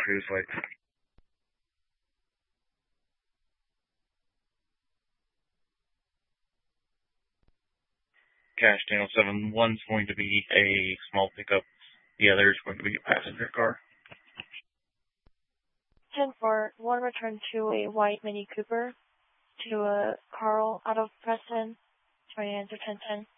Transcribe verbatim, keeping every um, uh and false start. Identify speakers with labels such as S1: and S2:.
S1: cruise light. Cash Channel seven, one's going to be a small pickup, the other is going to be a passenger car.
S2: ten four, one return to a white Mini Cooper, to a Carl out of Preston, try to answer ten ten.